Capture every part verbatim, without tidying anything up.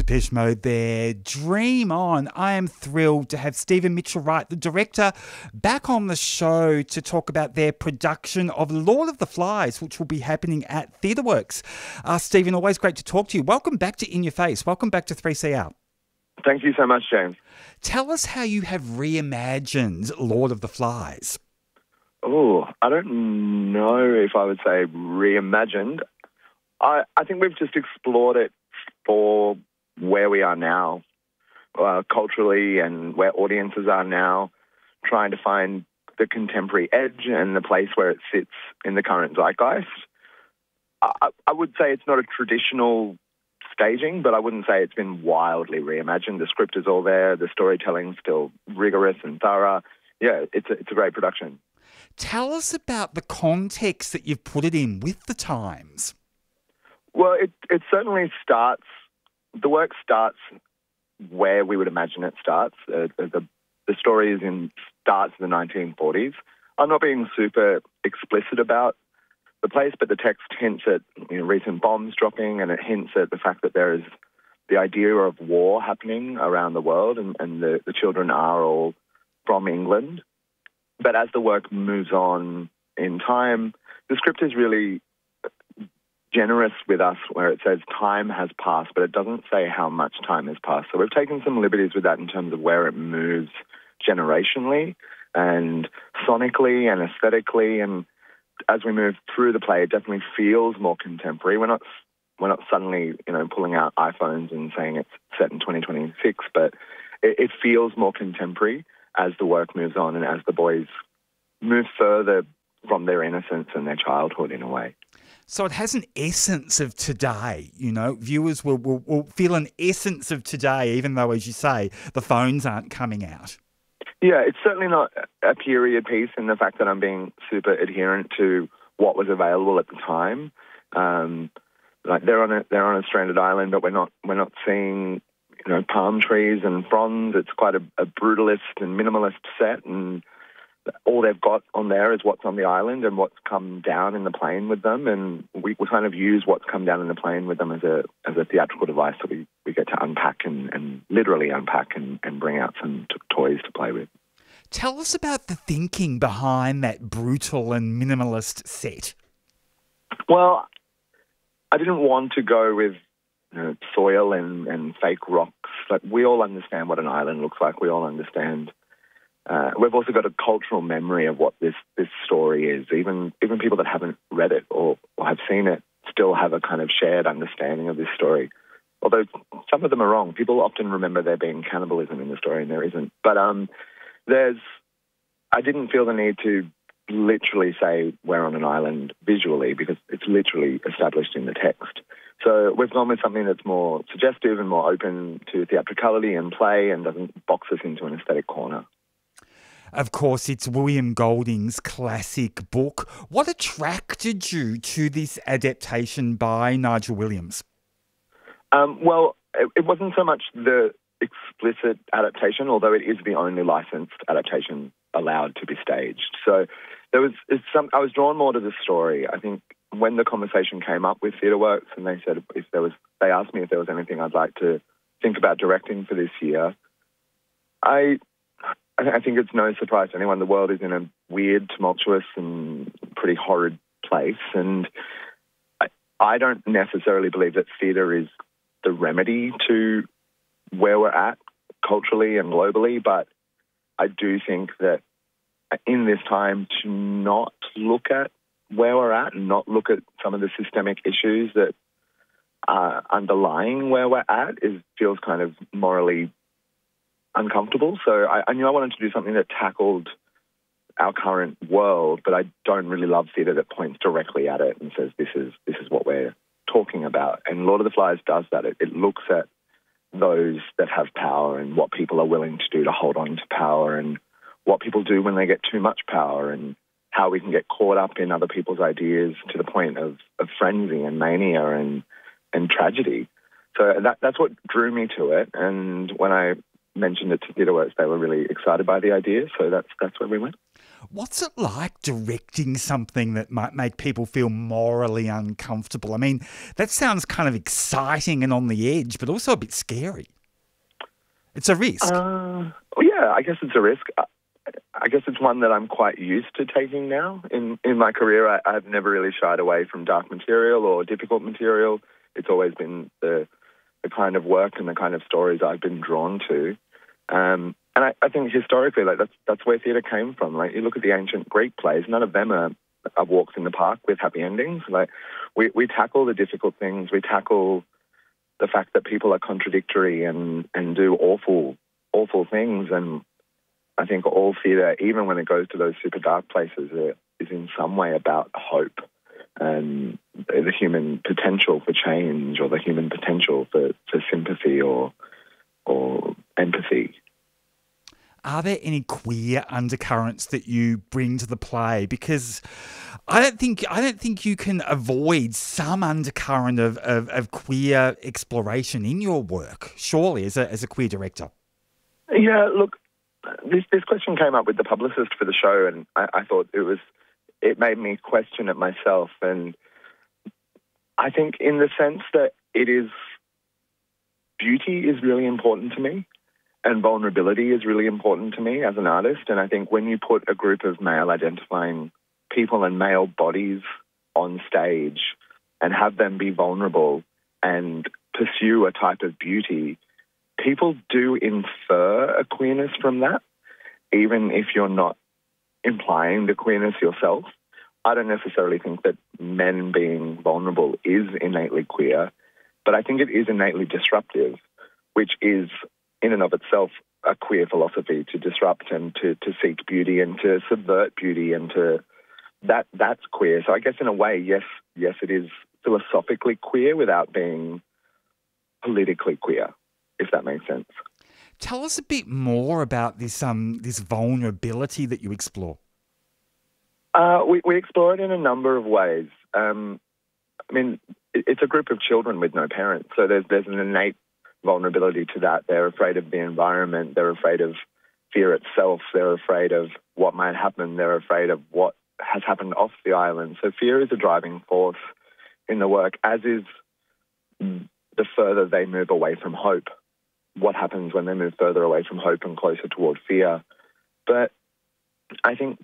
Depeche Mode there. Dream On. I am thrilled to have Stephen Mitchell-Wright, the director, back on the show to talk about their production of Lord of the Flies, which will be happening at TheatreWorks. Uh, Stephen, always great to talk to you. Welcome back to In Your Face. Welcome back to three C R. Thank you so much, James. Tell us how you have reimagined Lord of the Flies. Oh, I don't know if I would say reimagined. I, I think we've just explored it for where we are now, uh, culturally, and where audiences are now, trying to find the contemporary edge and the place where it sits in the current zeitgeist. I, I would say it's not a traditional staging, but I wouldn't say it's been wildly reimagined. The script is all there. The storytelling's still rigorous and thorough. Yeah, it's a, it's a great production. Tell us about the context that you've put it in with the times. Well, it, it certainly starts, the work starts where we would imagine it starts. Uh, the, the story is in, starts in the nineteen forties. I'm not being super explicit about the place, but the text hints at you know, recent bombs dropping, and it hints at the fact that there is the idea of war happening around the world, and, and the, the children are all from England. But as the work moves on in time, the script is really generous with us, where it says time has passed, but it doesn't say how much time has passed. So we've taken some liberties with that in terms of where it moves generationally and sonically and aesthetically. And as we move through the play, it definitely feels more contemporary. We're not we're not suddenly you know pulling out iPhones and saying it's set in twenty twenty-six, but it, it feels more contemporary as the work moves on and as the boys move further from their innocence and their childhood in a way. So it has an essence of today, you know. Viewers will, will, will feel an essence of today, even though, as you say, the phones aren't coming out. Yeah, it's certainly not a period piece in the fact that I'm being super adherent to what was available at the time. Um, like they're on a they're on a stranded island, but we're not we're not seeing you know palm trees and fronds. It's quite a, a brutalist and minimalist set, and all they've got on there is what's on the island and what's come down in the plane with them. And we, we kind of use what's come down in the plane with them as a as a theatrical device that we, we get to unpack and, and literally unpack and, and bring out some t- toys to play with. Tell us about the thinking behind that brutal and minimalist set. Well, I didn't want to go with you know, soil and, and fake rocks. Like, we all understand what an island looks like. We all understand. Uh, we've also got a cultural memory of what this, this story is. Even even people that haven't read it or, or have seen it still have a kind of shared understanding of this story. Although some of them are wrong. People often remember there being cannibalism in the story, and there isn't. But um, there's. I didn't feel the need to literally say we're on an island visually, because it's literally established in the text. So we've gone with something that's more suggestive and more open to theatricality and play, and doesn't box us into an aesthetic corner. Of course, it's William Golding's classic book. What attracted you to this adaptation by Nigel Williams? Um, well, it, it wasn't so much the explicit adaptation, although it is the only licensed adaptation allowed to be staged. So there was it's some. I was drawn more to the story. I think when the conversation came up with TheatreWorks, and they said if there was, they asked me if there was anything I'd like to think about directing for this year. I. I think it's no surprise to anyone. The world is in a weird, tumultuous and pretty horrid place. And I, I don't necessarily believe that theatre is the remedy to where we're at culturally and globally. But I do think that in this time, to not look at where we're at and not look at some of the systemic issues that are underlying where we're at is feels kind of morally uncomfortable. So I, I knew I wanted to do something that tackled our current world, but I don't really love theatre that points directly at it and says this is this is what we're talking about. And Lord of the Flies does that. It, it looks at those that have power and what people are willing to do to hold on to power, and what people do when they get too much power, and how we can get caught up in other people's ideas to the point of, of frenzy and mania and and tragedy. So that that's what drew me to it. And when I mentioned it to TheatreWorks, they were really excited by the idea, so that's that's where we went. What's it like directing something that might make people feel morally uncomfortable? I mean, that sounds kind of exciting and on the edge, but also a bit scary. It's a risk. Uh, well, yeah, I guess it's a risk. I, I guess it's one that I'm quite used to taking now. In in my career, I, I've never really shied away from dark material or difficult material. It's always been the the kind of work and the kind of stories I've been drawn to. Um, and I, I think historically, like that's that's where theatre came from. Like you look at the ancient Greek plays, none of them are, are walks in the park with happy endings. Like we, we tackle the difficult things. We tackle the fact that people are contradictory and, and do awful, awful things. And I think all theatre, even when it goes to those super dark places, is in some way about hope and the human potential for change or the human potential for, for sympathy or or empathy. Are there any queer undercurrents that you bring to the play? Because I don't think I don't think you can avoid some undercurrent of, of, of queer exploration in your work, surely, as a as a queer director. Yeah, look, this this question came up with the publicist for the show, and I, I thought it was it made me question it myself. And I think in the sense that it is beauty is really important to me. And vulnerability is really important to me as an artist. And I think when you put a group of male-identifying people and male bodies on stage and have them be vulnerable and pursue a type of beauty, people do infer a queerness from that, even if you're not implying the queerness yourself. I don't necessarily think that men being vulnerable is innately queer, but I think it is innately disruptive, which is in and of itself a queer philosophy, to disrupt and to, to seek beauty and to subvert beauty, and to that that's queer. So I guess in a way, yes, yes, it is philosophically queer without being politically queer, if that makes sense. Tell us a bit more about this um this vulnerability that you explore. Uh, we, we explore it in a number of ways. Um, I mean, it, it's a group of children with no parents, so there's there's an innate vulnerability to that. They're afraid of the environment. They're afraid of fear itself. They're afraid of what might happen. They're afraid of what has happened off the island. So fear is a driving force in the work, as is the further they move away from hope. What happens when they move further away from hope and closer toward fear? But I think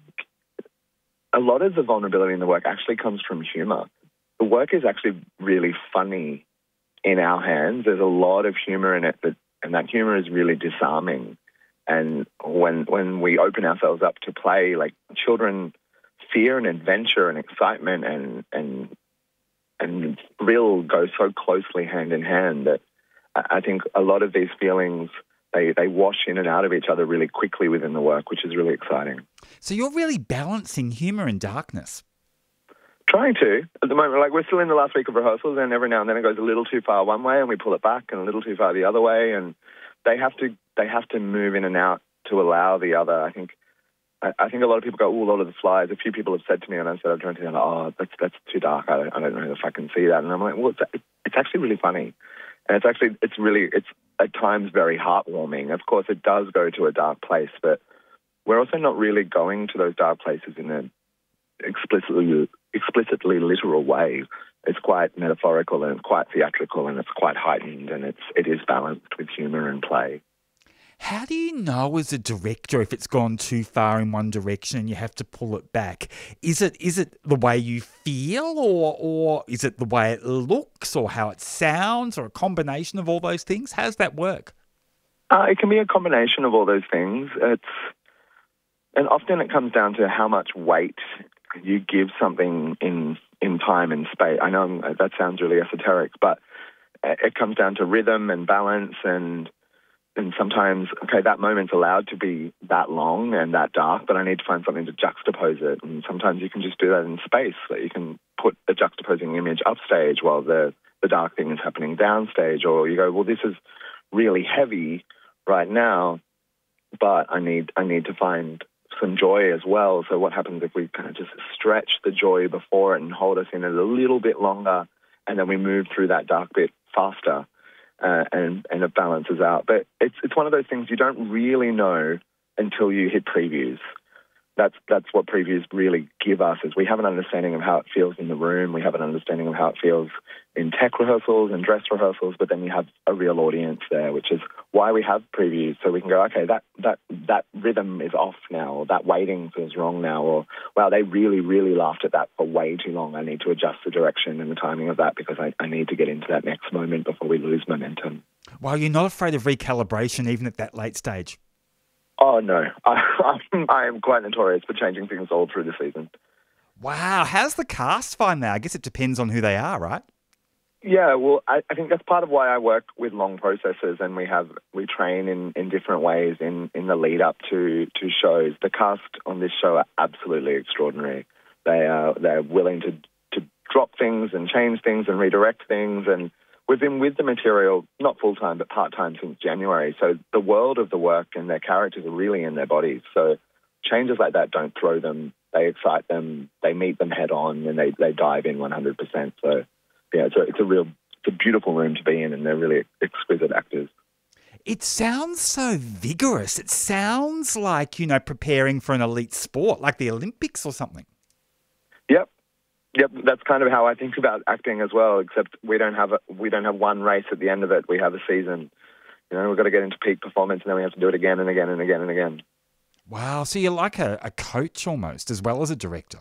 a lot of the vulnerability in the work actually comes from humour. The work is actually really funny in our hands. There's a lot of humour in it, but, and that humour is really disarming. And when when we open ourselves up to play, like children, fear and adventure and excitement and and and thrill go so closely hand in hand that I think a lot of these feelings, they, they wash in and out of each other really quickly within the work, which is really exciting. So you're really balancing humour and darkness. Trying to, at the moment. Like, we're still in the last week of rehearsals, and every now and then it goes a little too far one way and we pull it back, and a little too far the other way, and they have to they have to move in and out to allow the other. I think I, I think a lot of people go, oh, Lord of the Flies. A few people have said to me, and I said, I'm trying to like, oh, that's that's too dark. I don't, I don't know if I can see that. And I'm like, well, it's, it's actually really funny. And it's actually, it's really, it's at times very heartwarming. Of course, it does go to a dark place, but we're also not really going to those dark places in an explicitly explicitly literal way. It's quite metaphorical and quite theatrical, and it's quite heightened, and it's it is balanced with humour and play. How do you know as a director if it's gone too far in one direction and you have to pull it back? Is it is it the way you feel, or or is it the way it looks, or how it sounds, or a combination of all those things? How does that work? Uh, it can be a combination of all those things. It's and often it comes down to how much weight you give something in in time and space. I know that sounds really esoteric, but it comes down to rhythm and balance, and and sometimes, okay, that moment's allowed to be that long and that dark, but I need to find something to juxtapose it. And sometimes you can just do that in space, that you can put a juxtaposing image upstage while the, the dark thing is happening downstage, or you go, well, this is really heavy right now, but I need I need to find some joy as well. So what happens if we kind of just stretch the joy before it and hold us in it a little bit longer, and then we move through that dark bit faster, uh, and and it balances out. But it's it's one of those things you don't really know until you hit previews. that's that's what previews really give us, is we have an understanding of how it feels in the room, we have an understanding of how it feels in tech rehearsals and dress rehearsals, but then we have a real audience there, which is why we have previews, so we can go, okay, that that that rhythm is off now, or that waiting feels wrong now, or wow, they really, really laughed at that for way too long. I need to adjust the direction and the timing of that because I, I need to get into that next moment before we lose momentum. Well, you're not afraid of recalibration even at that late stage? Oh, no. I, I am quite notorious for changing things all through the season. Wow. How's the cast find that? I guess it depends on who they are, right? Yeah, well, I, I think that's part of why I work with long processes, and we have we train in, in different ways in, in the lead up to, to shows. The cast on this show are absolutely extraordinary. They are they're willing to, to drop things and change things and redirect things, and we've been with the material, not full-time, but part-time since January. So the world of the work and their characters are really in their bodies. So changes like that don't throw them. They excite them. They meet them head-on, and they, they dive in one hundred percent. So, yeah, it's a, it's a real, it's a beautiful room to be in, and they're really exquisite actors. It sounds so vigorous. It sounds like, you know, preparing for an elite sport, like the Olympics or something. Yep. Yep, that's kind of how I think about acting as well. Except we don't have a, we don't have one race at the end of it. We have a season. You know, we've got to get into peak performance, and then we have to do it again and again and again and again. Wow, so you're like a, a coach almost, as well as a director.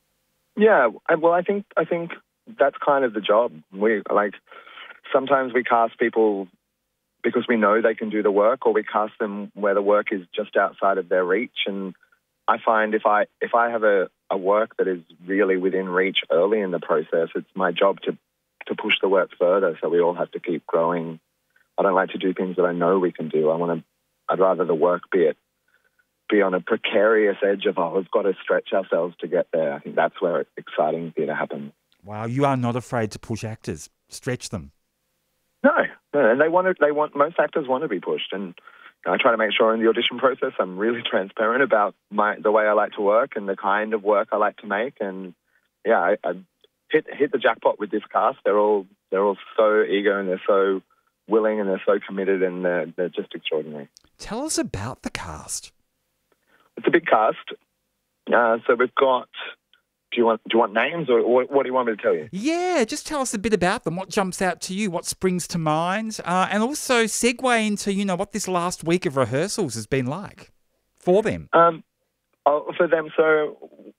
Yeah, well, I think I think that's kind of the job. We like sometimes we cast people because we know they can do the work, or we cast them where the work is just outside of their reach. And I find if I if I have a, a work that is really within reach early in the process, it's my job to, to push the work further, so we all have to keep growing. I don't like to do things that I know we can do. I want to. I'd rather the work be it be on a precarious edge of, oh, we've got to stretch ourselves to get there. I think that's where exciting theatre happens. Wow, you are not afraid to push actors, stretch them. No, no, and they want to. They want most actors want to be pushed, and I try to make sure in the audition process I'm really transparent about my the way I like to work and the kind of work I like to make. And yeah, I, I hit hit the jackpot with this cast. They're all they're all so eager, and they're so willing, and they're so committed, and they're they're just extraordinary. Tell us about the cast. It's a big cast. Uh, so we've got. Do you want do you want names, or what, what do you want me to tell you? Yeah, just tell us a bit about them. What jumps out to you? What springs to mind? Uh, and also segue into, you know, what this last week of rehearsals has been like for them. Um, oh, for them, so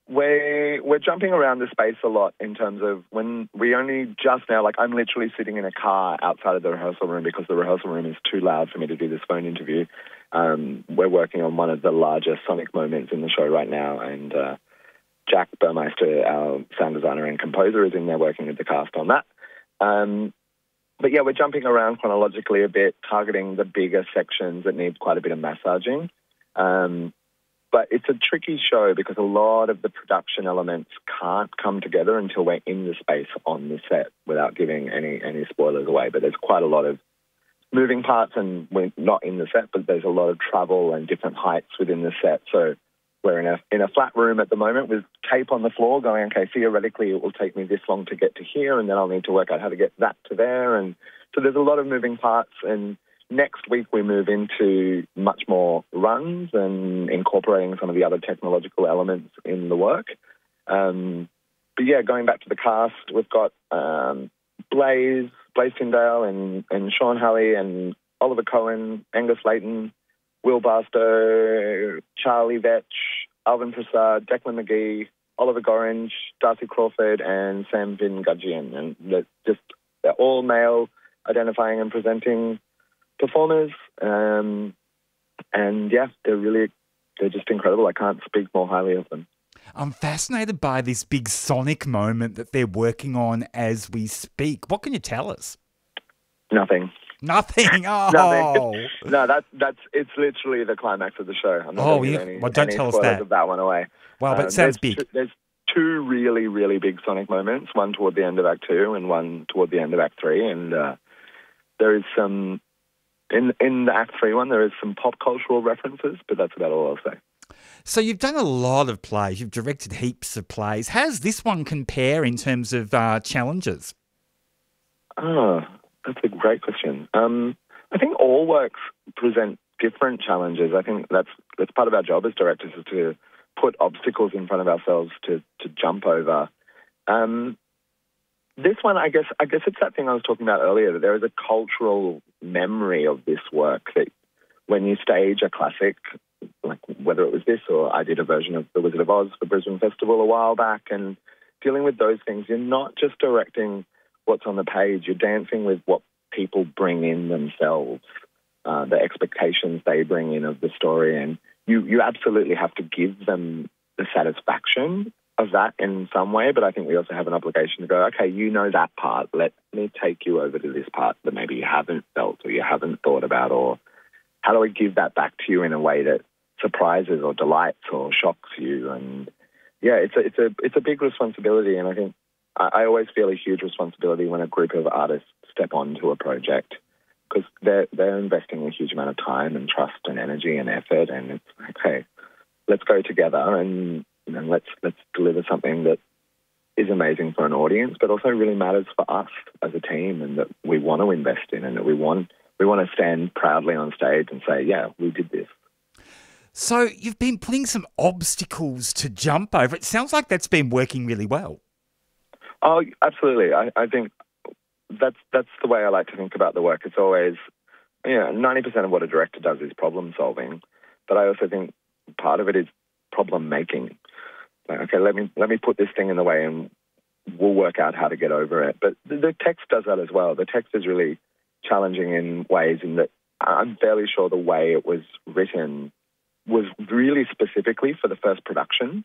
we're, we're jumping around the space a lot in terms of when we only just now, like I'm literally sitting in a car outside of the rehearsal room because the rehearsal room is too loud for me to do this phone interview. Um, we're working on one of the largest sonic moments in the show right now, and uh, Jack Burmeister, our sound designer and composer, is in there working with the cast on that. Um, but yeah, we're jumping around chronologically a bit, targeting the bigger sections that need quite a bit of massaging. Um, but it's a tricky show because a lot of the production elements can't come together until we're in the space on the set, without giving any, any spoilers away. But there's quite a lot of moving parts, and we're not in the set, but there's a lot of travel and different heights within the set. So we're in a in a flat room at the moment with tape on the floor going, okay, theoretically it will take me this long to get to here, and then I'll need to work out how to get that to there. And so there's a lot of moving parts. And next week we move into much more runs and incorporating some of the other technological elements in the work. Um, but yeah, going back to the cast, we've got um, Blaze, Blaze Tyndale and, and Sean Halley and Oliver Cohen, Angus Layton, Will Barstow, Charlie Vetch, Alvin Prasad, Declan McGee, Oliver Gorringe, Darcy Crawford, and Sam Vin Gudgeon. And they're just they're all male identifying and presenting performers. Um, and yeah, they're really they're just incredible. I can't speak more highly of them. I'm fascinated by this big sonic moment that they're working on as we speak. What can you tell us? Nothing. Nothing. Oh, Nothing. No, that's that's it's literally the climax of the show. I'm not oh, going yeah. to give any, well, don't any tell us spoilers that. of that one away. Well, but um, it sounds there's big. Two, there's two really, really big sonic moments. One toward the end of Act Two, and one toward the end of Act Three. And uh, there is some in in the Act Three one. There is some pop cultural references, but that's about all I'll say. So you've done a lot of plays. You've directed heaps of plays. How does this one compare in terms of uh, challenges? Oh, that's a great question. Um, I think all works present different challenges. I think that's that's part of our job as directors, is to put obstacles in front of ourselves to, to jump over. Um, this one, I guess, I guess it's that thing I was talking about earlier, that there is a cultural memory of this work that when you stage a classic, like whether it was this or I did a version of The Wizard of Oz for Brisbane Festival a while back, and dealing with those things, you're not just directing what's on the page, you're dancing with what people bring in themselves, uh, the expectations they bring in of the story, and you, you absolutely have to give them the satisfaction of that in some way, but I think we also have an obligation to go, okay, you know that part, let me take you over to this part that maybe you haven't felt or you haven't thought about, or how do I give that back to you in a way that surprises or delights or shocks you? And yeah, it's a, it's a, it's a big responsibility, and I think I, I always feel a huge responsibility when a group of artists step onto a project, because they're, they're investing a huge amount of time and trust and energy and effort, and it's like, okay, let's go together and, and let's, let's deliver something that is amazing for an audience, but also really matters for us as a team, and that we want to invest in, and that we want we want to stand proudly on stage and say, yeah, we did this. So you've been putting some obstacles to jump over. It sounds like that's been working really well. Oh, absolutely. I, I think that's that's the way I like to think about the work. It's always, you know, ninety percent of what a director does is problem solving, but I also think part of it is problem making. Like, okay, let me let me put this thing in the way and we'll work out how to get over it. But the, the text does that as well. The text is really challenging in ways in that I'm fairly sure the way it was written was really specifically for the first production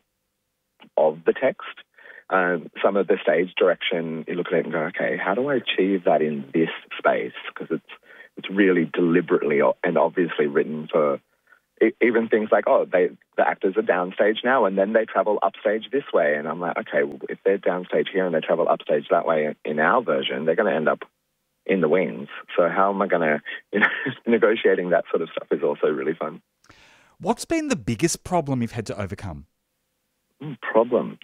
of the text. Um, some of the stage direction, you look at it and go, okay, how do I achieve that in this space? Because it's it's really deliberately and obviously written for even things like, oh, they the actors are downstage now and then they travel upstage this way. And I'm like, okay, well, if they're downstage here and they travel upstage that way in our version, they're going to end up in the wings. So how am I going to, you know, negotiating that sort of stuff is also really fun. What's been the biggest problem you've had to overcome? Mm, problem?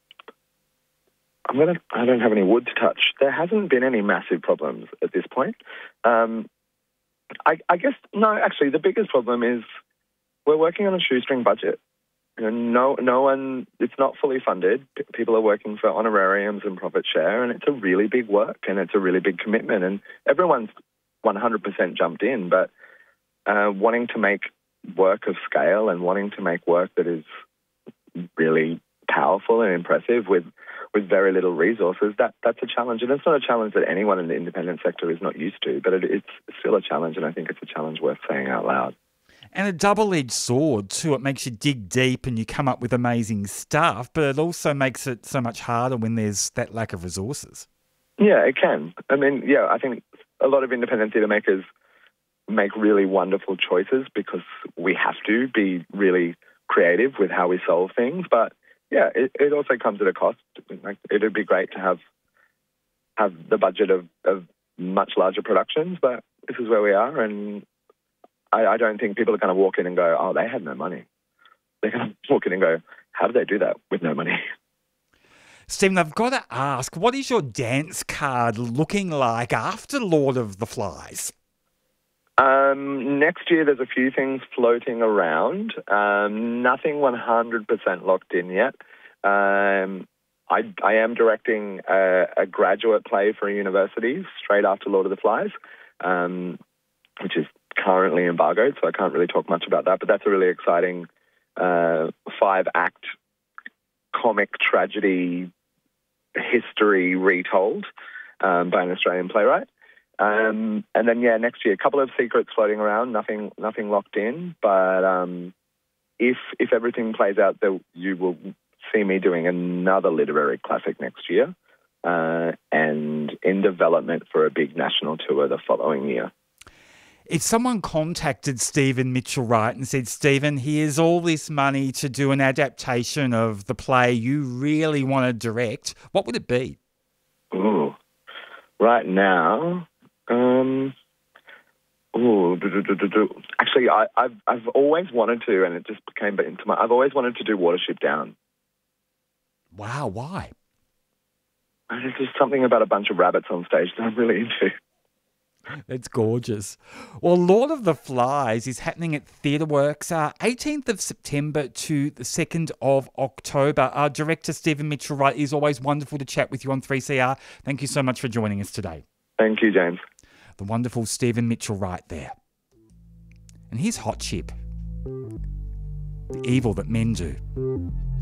I'm gonna. I don't have any wood to touch. There hasn't been any massive problems at this point. Um, I, I guess no. Actually, the biggest problem is we're working on a shoestring budget. You know, no, no one. It's not fully funded. P- people are working for honorariums and profit share, and it's a really big work and it's a really big commitment. And everyone's one hundred percent jumped in, but uh, wanting to make work of scale and wanting to make work that is really powerful and impressive with with very little resources, that that's a challenge. And it's not a challenge that anyone in the independent sector is not used to, but it, it's still a challenge, and I think it's a challenge worth saying out loud. And a double-edged sword too. It makes you dig deep and you come up with amazing stuff, but it also makes it so much harder when there's that lack of resources. Yeah, it can. I mean, yeah, I think a lot of independent theatre makers make really wonderful choices because we have to be really creative with how we solve things. But yeah, it, it also comes at a cost. Like, it'd be great to have have the budget of, of much larger productions, but this is where we are, and I, I don't think people are going to walk in and go, oh, they had no money. They're going to walk in and go, how do they do that with no money? Stephen, I've got to ask, what is your dance card looking like after Lord of the Flies? Um, next year, there's a few things floating around. Um, nothing one hundred percent locked in yet. Um, I, I am directing a, a graduate play for universities straight after Lord of the Flies, um, which is currently embargoed, so I can't really talk much about that. But that's a really exciting uh, five-act comic tragedy history retold um, by an Australian playwright. Um, and then, yeah, next year, a couple of secrets floating around, nothing nothing locked in. But um, if if everything plays out, there, you will see me doing another literary classic next year uh, and in development for a big national tour the following year. If someone contacted Stephen Mitchell-Wright and said, Stephen, here's all this money to do an adaptation of the play you really want to direct, what would it be? Ooh, right now... Um, ooh, do, do, do, do, do. Actually, I, I've I've always wanted to, and it just became into my. I've always wanted to do Watership Down. Wow, why? There's just something about a bunch of rabbits on stage that I'm really into. It's gorgeous. Well, Lord of the Flies is happening at TheatreWorks uh, eighteenth of September to the second of October. Our director, Stephen Mitchell-Wright, is always wonderful to chat with you on three C R. Thank you so much for joining us today. Thank you, James. The wonderful Stephen Mitchell-Wright there. And here's Hot Chip. The evil that men do.